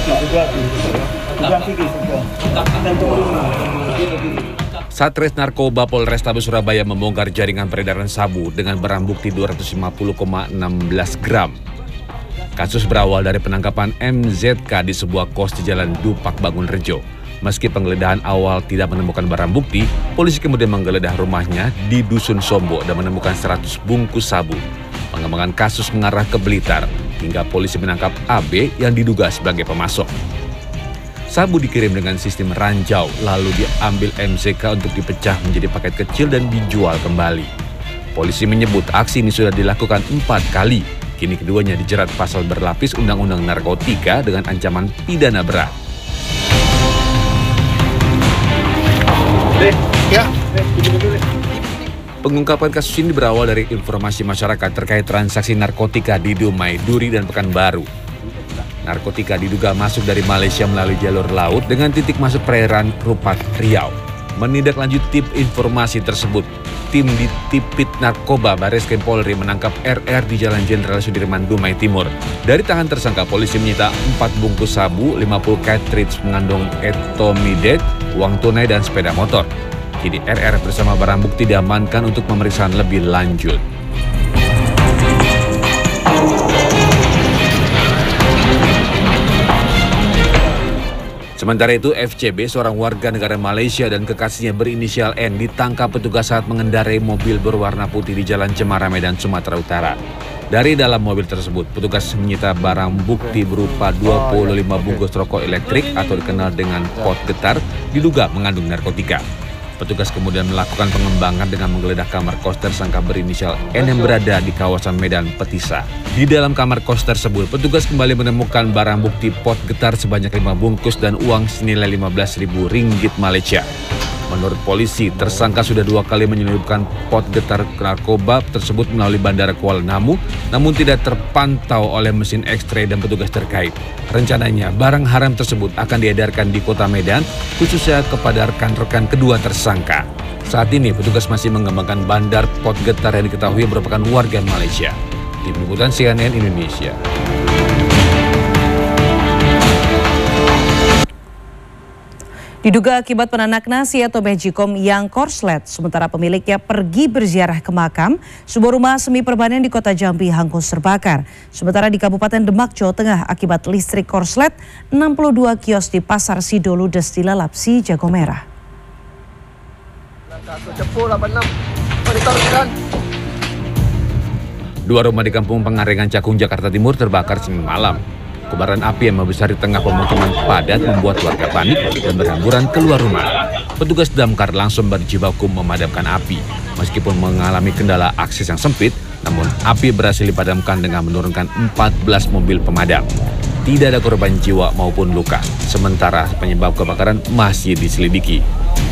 Satres Narkoba Polrestabes Surabaya membongkar jaringan peredaran sabu dengan barang bukti 250,16 gram. Kasus berawal dari penangkapan MZK di sebuah kos di Jalan Dupak Bangunrejo. Meski penggeledahan awal tidak menemukan barang bukti, polisi kemudian menggeledah rumahnya di Dusun Sombo dan menemukan 100 bungkus sabu. Pengembangan kasus mengarah ke Blitar, hingga polisi menangkap AB yang diduga sebagai pemasok. Sabu dikirim dengan sistem ranjau, lalu diambil MZK untuk dipecah menjadi paket kecil dan dijual kembali. Polisi menyebut aksi ini sudah dilakukan 4 kali. Kini keduanya dijerat pasal berlapis Undang-Undang Narkotika dengan ancaman pidana berat. Pengungkapan kasus ini berawal dari informasi masyarakat terkait transaksi narkotika di Dumai, Duri, dan Pekanbaru. Narkotika diduga masuk dari Malaysia melalui jalur laut dengan titik masuk perairan Rupat, Riau. Menindaklanjuti informasi tersebut, tim di Tipit Narkoba Bareskrim Polri menangkap RR di Jalan Jenderal Sudirman, Dumai Timur. Dari tangan tersangka, polisi menyita 4 bungkus sabu, 50 cartridge mengandung etomidate, uang tunai, dan sepeda motor. Kini RR bersama barang bukti diamankan untuk pemeriksaan lebih lanjut. Sementara itu, FCB, seorang warga negara Malaysia dan kekasihnya berinisial N, ditangkap petugas saat mengendarai mobil berwarna putih di Jalan Cemara, Medan, Sumatera Utara. Dari dalam mobil tersebut, petugas menyita barang bukti berupa 25 bungkus rokok elektrik atau dikenal dengan pot getar, diduga mengandung narkotika. Petugas kemudian melakukan pengembangan dengan menggeledah kamar kos tersangka berinisial N yang berada di kawasan Medan Petisa. Di dalam kamar kos tersebut, petugas kembali menemukan barang bukti pot getar sebanyak 5 bungkus dan uang senilai 15.000 ringgit Malaysia. Menurut polisi, tersangka sudah 2 kali menyelundupkan pot getar narkoba tersebut melalui Bandara Kuala Namu, namun tidak terpantau oleh mesin X-ray dan petugas terkait. Rencananya, barang haram tersebut akan diedarkan di kota Medan, khususnya kepada rekan-rekan kedua tersangka. Saat ini, petugas masih mengembangkan bandar pot getar yang diketahui merupakan warga Malaysia. Tim Liputan CNN Indonesia. Diduga akibat penanak nasi atau magicom yang korslet, sementara pemiliknya pergi berziarah ke makam, sebuah rumah semi permanen di kota Jambi hangus terbakar. Sementara di Kabupaten Demak, Jawa Tengah, akibat listrik korslet, 62 kios di Pasar Sidoludes dilalap si Jago Merah. Dua rumah di Kampung Pengarengan, Cakung, Jakarta Timur terbakar Senin malam. Kobaran api yang membesar di tengah pemukiman padat membuat warga panik dan berhamburan keluar rumah. Petugas damkar langsung berjibaku memadamkan api. Meskipun mengalami kendala akses yang sempit, namun api berhasil dipadamkan dengan menurunkan 14 mobil pemadam. Tidak ada korban jiwa maupun luka, sementara penyebab kebakaran masih diselidiki.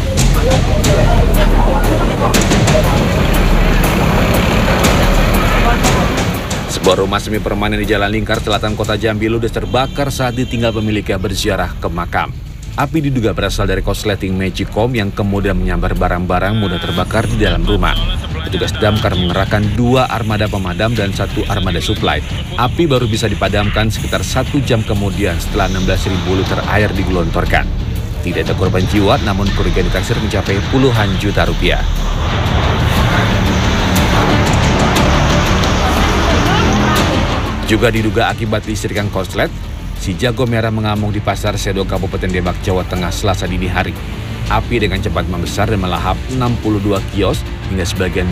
Sebuah rumah semi permanen di Jalan Lingkar Selatan Kota Jambi ludes terbakar saat ditinggal pemiliknya berziarah ke makam. Api diduga berasal dari korsleting magicom yang kemudian menyambar barang-barang mudah terbakar di dalam rumah. Petugas damkar mengerahkan 2 armada pemadam dan 1 armada suplai. Api baru bisa dipadamkan sekitar 1 jam kemudian setelah 16.000 liter air digelontorkan. Tidak ada korban jiwa, namun kerugian ditaksir mencapai puluhan juta rupiah. Juga diduga akibat listrikan korslet, si Jago Merah mengamuk di Pasar Sedo Kabupaten Demak, Jawa Tengah Selasa dini hari. Api dengan cepat membesar dan melahap 62 kios hingga sebagian